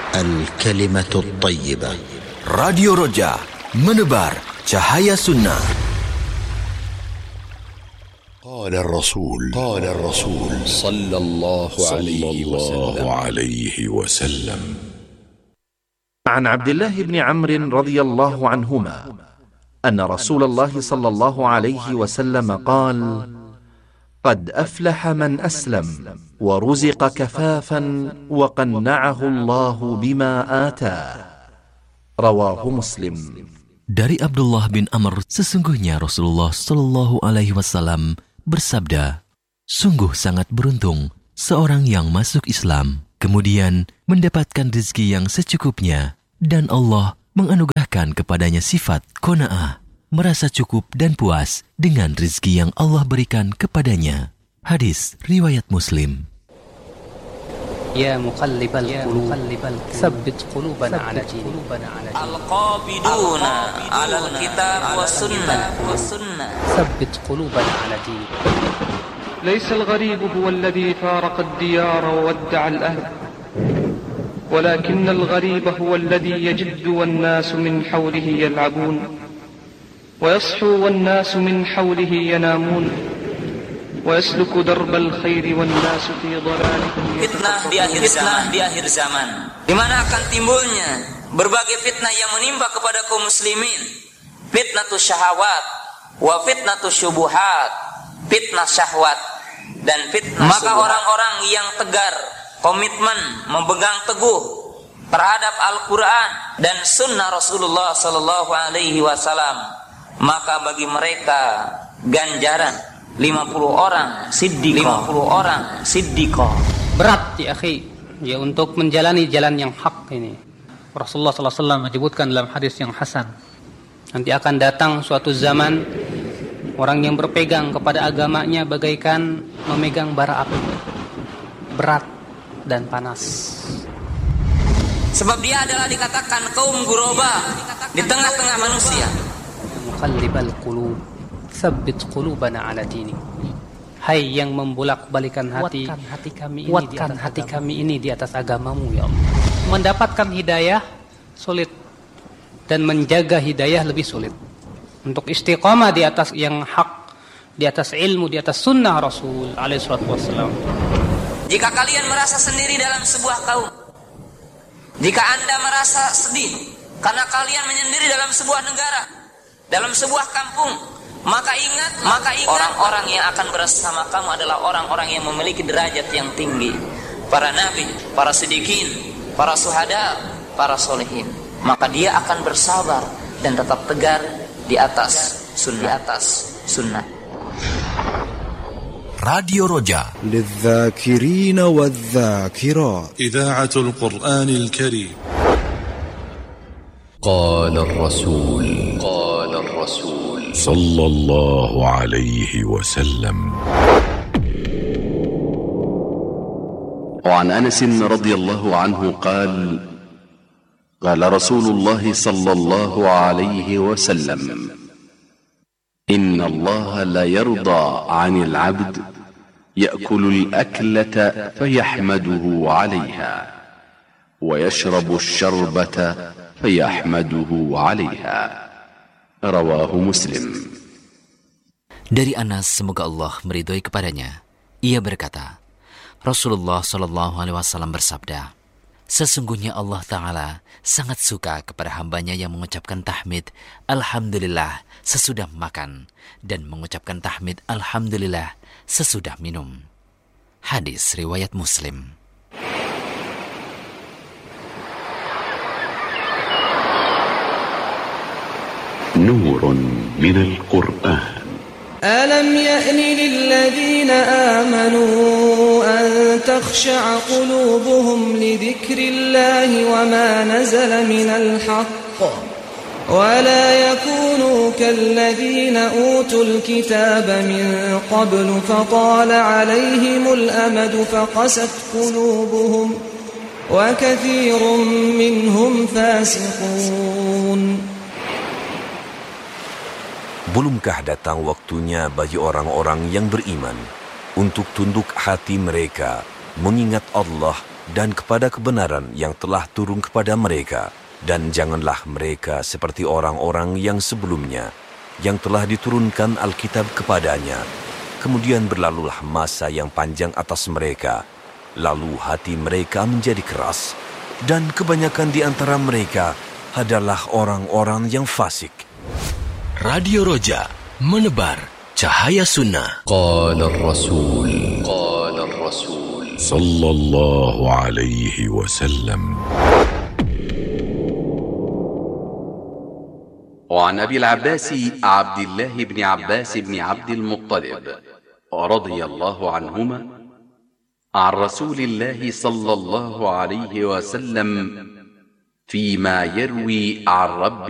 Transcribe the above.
الكلمة الطيبة. Radio Roja, menebar cahaya sunnah. قال الرسول صلى الله عليه وسلم. عن عبد الله بن عمرو رضي الله عنهما أن رسول الله صلى الله عليه وسلم قال: قد أفلح من أسلم ورزق كفافا وقنعه الله بما آتاه. رواه مسلم. Dari Abdullah bin Amr, sesungguhnya Rasulullah Shallallahu Alaihi Wasallam bersabda, sungguh sangat beruntung seorang yang masuk Islam, kemudian mendapatkan rezeki yang secukupnya, dan Allah menganugerahkan kepadanya sifat qanaah, merasa cukup dan puas dengan rezeki yang Allah berikan kepadanya. Hadis riwayat Muslim. Ya muqallibal qulub, tsabbit qulubana ala dinik. Al-qabiduna 'alal kitab was sunnah, tsabbit qulubana ala dinik. ليس الغريب هو الذي فارق الديار وودع الأهل، ولكن الغريب هو الذي يجد والناس من حوله يلعبون، ويصحو والناس من حوله ينامون، ويسلك درب الخير والناس في ضلالهم. Fitnah di akhir zaman, di mana akan timbulnya berbagai fitnah yang menimpa kepada kaum muslimin. Fitnatus syahawat wa fitnatus syubuhat, fitnah syahwat dan fitnah. Maka orang-orang yang tegar, komitmen, memegang teguh terhadap Al-Quran dan Sunnah Rasulullah Sallallahu Alaihi Wasallam, maka bagi mereka ganjaran 50 orang siddiqah. Berat ya akhi, ya untuk menjalani jalan yang hak ini. Rasulullah sallallahu alaihi wasallam menyebutkan dalam hadis yang hasan, nanti akan datang suatu zaman orang yang berpegang kepada agamanya bagaikan memegang bara api, berat dan panas. Sebab dia adalah dikatakan kaum guroba di tengah-tengah manusia. Muqallibal qulub, tsabbit qulubana ala dinik. Hai yang membolak-balikan hati, kuatkan hati kami ini di atas agamamu ya Allah. Mendapatkan hidayah sulit dan menjaga hidayah lebih sulit. Untuk istiqamah di atas yang hak, di atas ilmu, di atas sunnah Rasul alaihi wasallam. Jika kalian merasa sendiri dalam sebuah kaum, jika Anda merasa sedih karena kalian menyendiri dalam sebuah negara, dalam sebuah kampung, maka ingat orang-orang yang akan bersama kamu adalah orang-orang yang memiliki derajat yang tinggi, para nabi, para siddiqin, para syuhada, para solehin. Maka dia akan bersabar dan tetap tegar di atas sunnah. Radio Roja, للذاكرين والذاكرات. إذاعة القرآن الكريم. قال الرسول صلى الله عليه وسلم. وعن أنس رضي الله عنه قال: قال رسول الله صلى الله عليه وسلم: إن الله لا يرضى عن العبد يأكل الأكلة فيحمده عليها ويشرب الشربة فيحمده عليها. رواه مسلم. Dari Anas, semoga Allah meridhoi kepadanya, ia berkata, Rasulullah Shallallahu Alaihi Wasallam bersabda, sesungguhnya Allah Ta'ala sangat suka kepada hambanya yang mengucapkan tahmid Alhamdulillah sesudah makan dan mengucapkan tahmid Alhamdulillah sesudah minum. Hadis riwayat Muslim. نور من القرآن. ألم يأن للذين آمنوا أن تخشع قلوبهم لذكر الله وما نزل من الحق ولا يكونوا كالذين أوتوا الكتاب من قبل فطال عليهم الأمد فقست قلوبهم وكثير منهم فاسقون. Belumkah datang waktunya bagi orang-orang yang beriman untuk tunduk hati mereka mengingat Allah dan kepada kebenaran yang telah turun kepada mereka. Dan janganlah mereka seperti orang-orang yang sebelumnya, yang telah diturunkan Alkitab kepadanya. Kemudian berlalulah masa yang panjang atas mereka, lalu hati mereka menjadi keras, dan kebanyakan di antara mereka adalah orang-orang yang fasik. Radio Roja, menebar cahaya sunnah. Qala ar-Rasul sallallahu alaihi wasallam. وعن أبي العباس عبد الله بن عباس بن عبد المطلب رضي الله عنهما عن رسول الله صلى الله عليه وسلم فيما يروي عن ربه